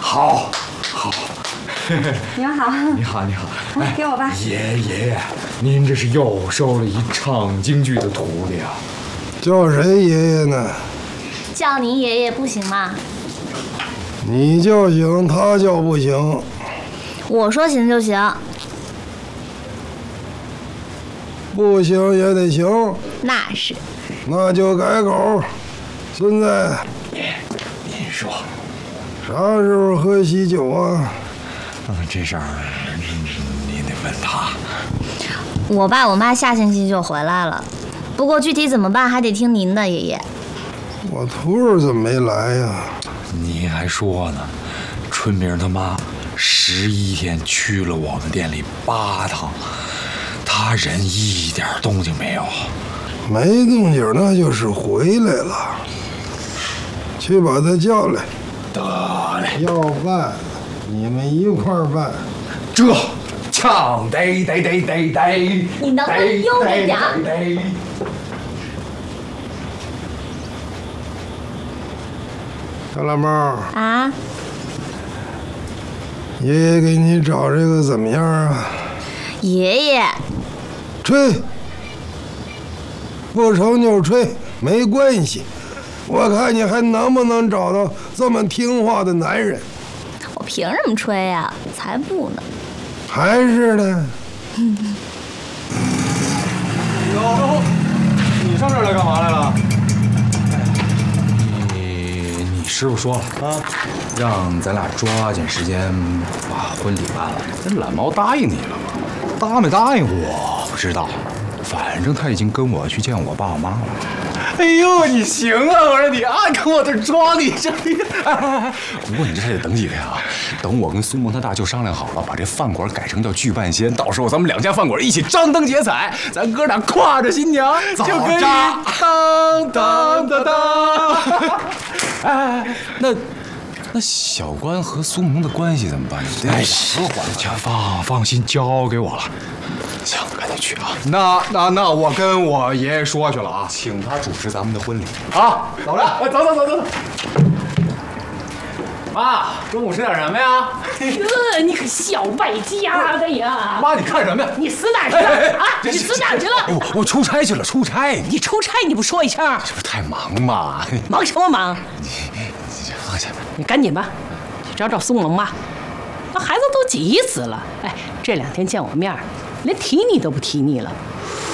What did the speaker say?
好，好。 你们好。 你好，你好。 哎，给我吧。 爷爷，您这是又收了一唱京剧的徒弟啊？ 叫谁爷爷呢？ 叫您爷爷不行吗？ 你叫行，他叫不行。 我说行就行。 不行也得行。 那是。 那就改口。孙子， 您说， 啥时候喝喜酒啊？ 这事儿你得问他。 我爸我妈下星期就回来了，不过具体怎么办还得听您的，爷爷。 我徒儿怎么没来呀？ 您还说呢，春明他妈11天去了我们店里8趟，他人一点动静没有。 没动静那就是回来了。去把他叫来。 得嘞。 要办，你们一块儿办。 这呛得， 你能不能悠着点儿？ 小老猫啊， 爷爷给你找这个怎么样啊？ 爷爷， 吹，不成就吹，没关系。我看你还能不能找到这么听话的男人？ 我凭什么吹呀？才不呢！ 还是的。 哟，你上这儿来干嘛来了？你师傅说了啊，让咱俩抓紧时间把婚礼办了。这懒猫答应你了吗？答没答应我不知道，反正他已经跟我去见我爸我妈了。哎呦，你行啊！我说你啊，跟我这装你这里。不过你这还得等几天啊？等我跟孙萌他大舅商量好了，把这饭馆改成叫聚半仙，到时候咱们2家饭馆一起张灯结彩，咱哥俩挎着新娘就可以当当当当。哎，那小关和苏萌的关系怎么办？你得和缓。放心，交给我了。行，赶紧去啊！那我跟我爷爷说去了啊，请他主持咱们的婚礼啊。走了，走。妈，中午吃点什么呀？ 你可小败家的呀！ 妈，你看什么呀？ 你死哪去了啊？你死哪去了？ 我出差去了，出差。 你出差你不说一声？ 这不太忙嘛？ 忙什么忙？ 你放下吧。 你赶紧吧，你找苏萌吧。那孩子都急死了。哎，这2天见我面，连提你都不提你了。